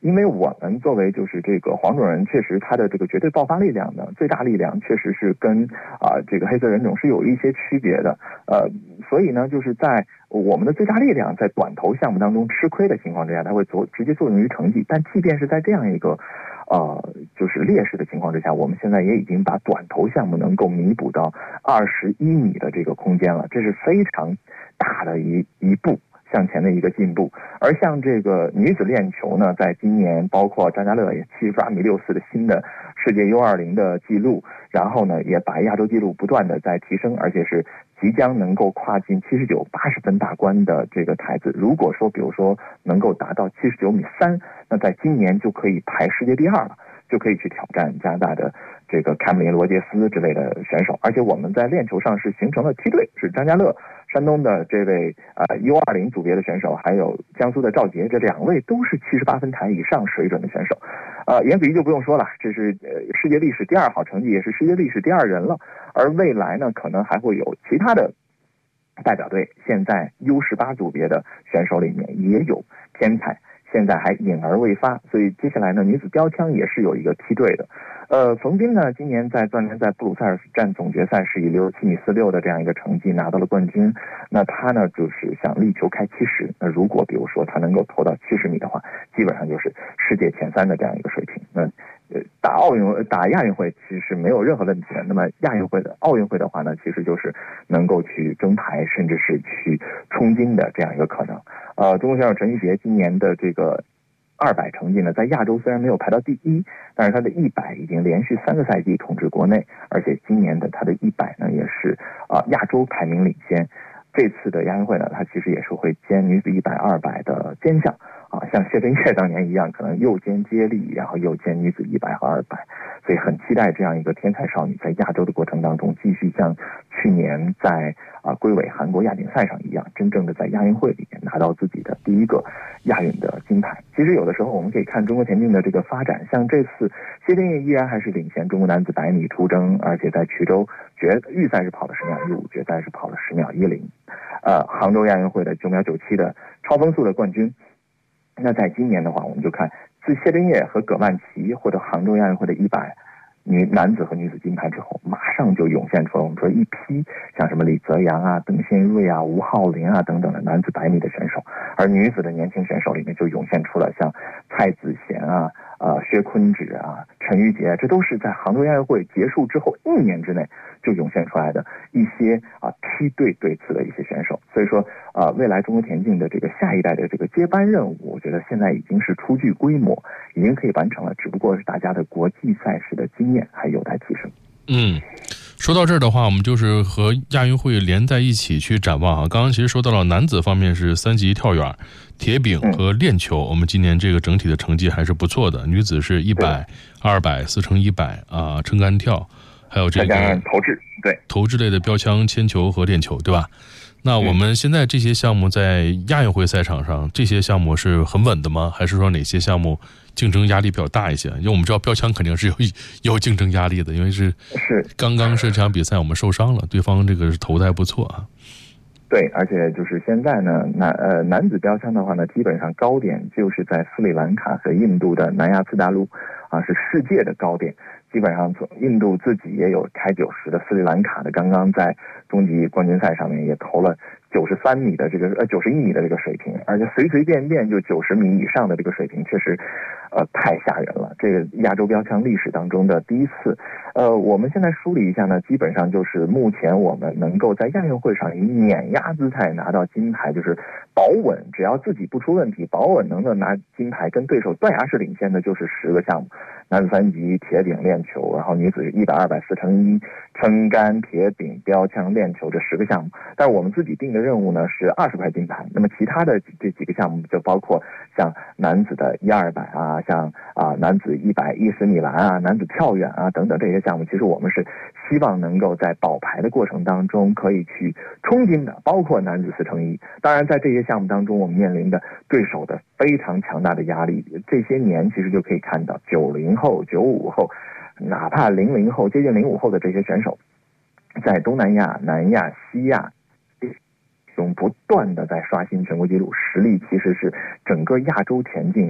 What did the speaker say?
因为我们作为就是这个黄种人，确实他的这个绝对爆发力量呢，最大力量确实是跟这个黑色人种是有一些区别的。所以呢，就是在我们的最大力量在短投项目当中吃亏的情况之下，它会直接作用于成绩。但即便是在这样一个就是劣势的情况之下，我们现在也已经把短投项目能够弥补到21米的这个空间了，这是非常大的一步向前的一个进步。而像这个女子链球呢，在今年包括张家乐也78.64米的新的世界 U20 的记录，然后呢也把亚洲纪录不断的在提升，而且是即将能够跨进79、80分大关的这个台子。如果说比如说能够达到79.3米，那在今年就可以排世界第2了，就可以去挑战加拿大的这个凯姆林·罗杰斯之类的选手。而且我们在链球上是形成了梯队，是张家乐山东的这位U20 组别的选手，还有江苏的赵杰，这2位都是78分台以上水准的选手。严子怡就不用说了，这是世界历史第2好成绩，也是世界历史第2人了。而未来呢，可能还会有其他的代表队，现在 U18 组别的选手里面也有天才，现在还隐而未发，所以接下来呢，女子标枪也是有一个梯队的。冯彬呢，今年在钻石在布鲁塞尔站总决赛是以67.46米的这样一个成绩拿到了冠军。那他呢，就是想力求开70，那如果比如说他能够投到70米的话，基本上就是世界前3的这样一个水平。那打亚运会其实没有任何问题的。那么奥运会的话呢，其实就是能够去争牌，甚至是去冲金的这样一个可能。中国选手陈芋洁今年的这个200成绩呢，在亚洲虽然没有排到第1，但是他的100已经连续3个赛季统治国内，而且今年的他的100呢也是亚洲排名领先。这次的亚运会呢，他其实也是会兼女子100、200的兼项像谢震业当年一样，可能又兼接力，然后又兼女子100和200，所以很期待这样一个天才少女在亚洲的过程当中，继续像去年在归尾韩国亚锦赛上一样，真正的在亚运会里面拿到自己的第1个亚运的金牌。其实有的时候我们可以看中国田径的这个发展，像这次谢震业依然还是领先中国男子100米出征，而且在衢州预赛是跑了10秒15，决赛是跑了10秒10。杭州亚运会的9秒97的超风速的冠军。那在今年的话，我们就看自谢震业和葛曼棋获得杭州亚运会的100男子和女子金牌之后，马上就涌现出了我们说一批像什么李泽洋啊、邓宪瑞啊、吴浩林啊等等的男子100米的选手，而女子的年轻选手里面就涌现出了像蔡子贤啊、薛坤芷啊、陈芋洁，这都是在杭州亚运会结束之后1年之内就涌现出来的一些梯队对次的一些选手。所以说未来中国田径的这个下一代的这个接班任务，我觉得现在已经是初具规模，已经可以完成了，只不过是大家的国际赛事的经验还有待提升。 说到这儿的话，我们就是和亚运会连在一起去展望刚刚其实说到了男子方面是3级跳远、铁饼和链球，我们今年这个整体的成绩还是不错的。女子是100、200、4×100撑杆跳，还有这个投掷类的标枪、铅球和链球，对吧？那我们现在这些项目在亚运会赛场上，这些项目是很稳的吗？还是说哪些项目竞争压力比较大一些？因为我们知道标枪肯定是有竞争压力的，因为是刚刚这场比赛我们受伤了，对方这个投的还不错对，而且就是现在呢，男子标枪的话呢，基本上高点就是在斯里兰卡和印度的南亚次大陆是世界的高点。基本上从印度自己也有开90的，斯里兰卡的刚刚在中级冠军赛上面也投了91米的这个水平，而且随随便便就90米以上的这个水平，确实太吓人了。这个亚洲标枪历史当中的第一次。我们现在梳理一下呢，基本上就是目前我们能够在亚运会上以碾压姿态拿到金牌，就是保稳，只要自己不出问题，保稳能够拿金牌，跟对手断崖式领先的就是10个项目，男子3级、铁饼、链球，然后女子100、200、4×1撑杆、铁饼、标枪、链球这10个项目。但是我们自己定的任务呢是20块金牌，那么其他的这几个项目就包括像男子的100、200像男子100、10米栏男子跳远等等这些项目，其实我们是希望能够在保牌的过程当中可以去冲金的，包括男子4×1。当然在这些项目当中，我们面临的对手的非常强大的压力，这些年其实就可以看到90后、95后，哪怕00后、接近05后的这些选手，在东南亚、南亚、西亚中不断的在刷新全国纪录，实力其实是整个亚洲田径